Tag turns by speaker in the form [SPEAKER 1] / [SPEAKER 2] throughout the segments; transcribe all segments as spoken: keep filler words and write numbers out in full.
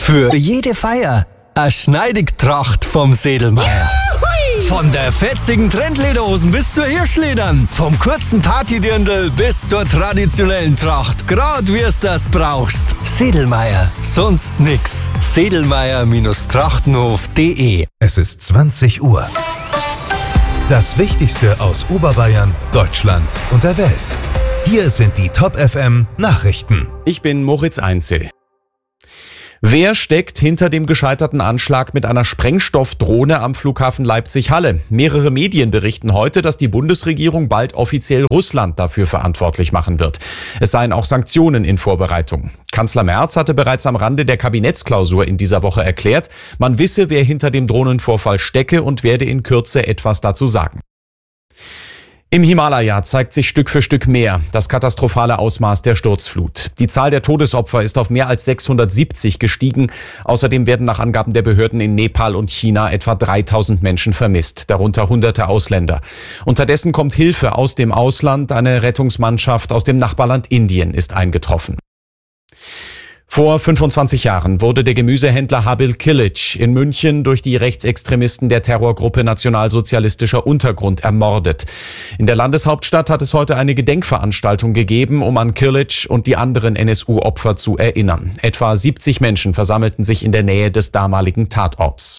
[SPEAKER 1] Für jede Feier eine Schneidigtracht vom Sedelmeier. Von der fetzigen Trendlederhosen bis zur Hirschledern. Vom kurzen Partydirndl bis zur traditionellen Tracht. Grad wie es das brauchst. Sedelmeier. Sonst nix. Sedelmeier Trachtenhof punkt de.
[SPEAKER 2] Es ist zwanzig Uhr. Das Wichtigste aus Oberbayern, Deutschland und der Welt. Hier sind die Top F M Nachrichten.
[SPEAKER 3] Ich bin Moritz Einzel. Wer steckt hinter dem gescheiterten Anschlag mit einer Sprengstoffdrohne am Flughafen Leipzig-Halle? Mehrere Medien berichten heute, dass die Bundesregierung bald offiziell Russland dafür verantwortlich machen wird. Es seien auch Sanktionen in Vorbereitung. Kanzler Merz hatte bereits am Rande der Kabinettsklausur in dieser Woche erklärt, man wisse, wer hinter dem Drohnenvorfall stecke und werde in Kürze etwas dazu sagen. Im Himalaya zeigt sich Stück für Stück mehr das katastrophale Ausmaß der Sturzflut. Die Zahl der Todesopfer ist auf mehr als sechshundertsiebzig gestiegen. Außerdem werden nach Angaben der Behörden in Nepal und China etwa dreitausend Menschen vermisst, darunter hunderte Ausländer. Unterdessen kommt Hilfe aus dem Ausland. Eine Rettungsmannschaft aus dem Nachbarland Indien ist eingetroffen. Vor fünfundzwanzig Jahren wurde der Gemüsehändler Habil Kilic in München durch die Rechtsextremisten der Terrorgruppe Nationalsozialistischer Untergrund ermordet. In der Landeshauptstadt hat es heute eine Gedenkveranstaltung gegeben, um an Kilic und die anderen N S U-Opfer zu erinnern. Etwa siebzig Menschen versammelten sich in der Nähe des damaligen Tatorts.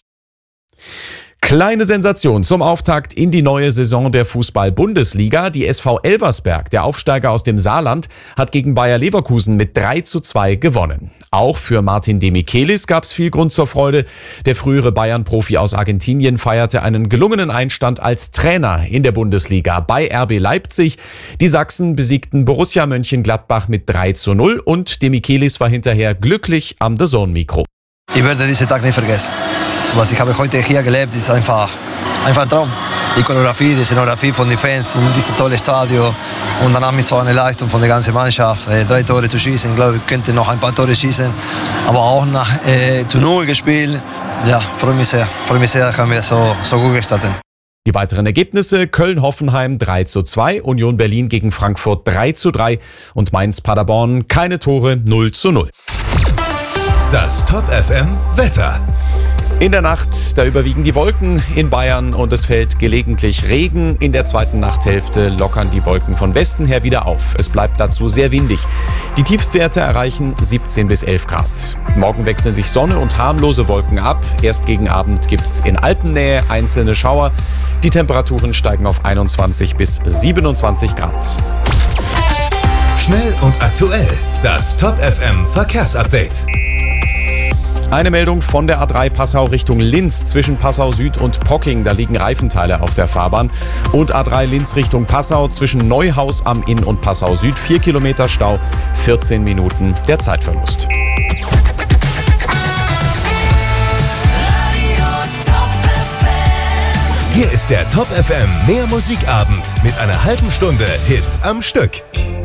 [SPEAKER 3] Kleine Sensation zum Auftakt in die neue Saison der Fußball-Bundesliga. Die S V Elversberg, der Aufsteiger aus dem Saarland, hat gegen Bayer Leverkusen mit drei zu zwei gewonnen. Auch für Martin Demichelis gab es viel Grund zur Freude. Der frühere Bayern-Profi aus Argentinien feierte einen gelungenen Einstand als Trainer in der Bundesliga bei R B Leipzig. Die Sachsen besiegten Borussia Mönchengladbach mit drei zu null und Demichelis war hinterher glücklich am D A Z N-Mikro.
[SPEAKER 4] Ich werde diesen Tag nicht vergessen. Was ich habe heute hier gelebt, ist einfach, einfach ein Traum. Die Choreografie, die Szenografie von den Fans in diesem tollen Stadion und danach mit so einer Leistung von der ganzen Mannschaft. Äh, drei Tore zu schießen, ich glaube, ich könnte noch ein paar Tore schießen, aber auch nach äh, zu null gespielt. Ja, freue mich sehr, freue mich sehr, haben wir so, so gut gestartet.
[SPEAKER 3] Die weiteren Ergebnisse: Köln-Hoffenheim drei zu zwei, Union Berlin gegen Frankfurt drei zu drei und Mainz-Paderborn keine Tore, null zu null.
[SPEAKER 2] Das Top F M Wetter.
[SPEAKER 3] In der Nacht, da überwiegen die Wolken in Bayern und es fällt gelegentlich Regen. In der zweiten Nachthälfte lockern die Wolken von Westen her wieder auf. Es bleibt dazu sehr windig. Die Tiefstwerte erreichen siebzehn bis elf Grad. Morgen wechseln sich Sonne und harmlose Wolken ab. Erst gegen Abend gibt's in Alpennähe einzelne Schauer. Die Temperaturen steigen auf einundzwanzig bis siebenundzwanzig Grad.
[SPEAKER 2] Schnell und aktuell. Das Top F M Verkehrsupdate.
[SPEAKER 3] Eine Meldung von der A drei Passau Richtung Linz zwischen Passau Süd und Pocking. Da liegen Reifenteile auf der Fahrbahn. Und A drei Linz Richtung Passau zwischen Neuhaus am Inn und Passau Süd. Vier Kilometer Stau, vierzehn Minuten der Zeitverlust.
[SPEAKER 2] Hier ist der Top F M Mehr Musikabend mit einer halben Stunde Hits am Stück.